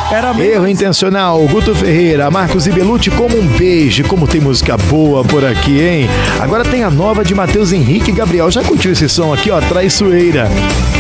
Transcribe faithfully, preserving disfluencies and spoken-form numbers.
Era mesmo. Erro intencional, Guto Ferreira, Marcos e Belucci, como um beijo. Como tem música boa por aqui, hein? Agora tem a nova de Matheus Henrique e Gabriel. Já curtiu esse som aqui, ó? Traiçoeira.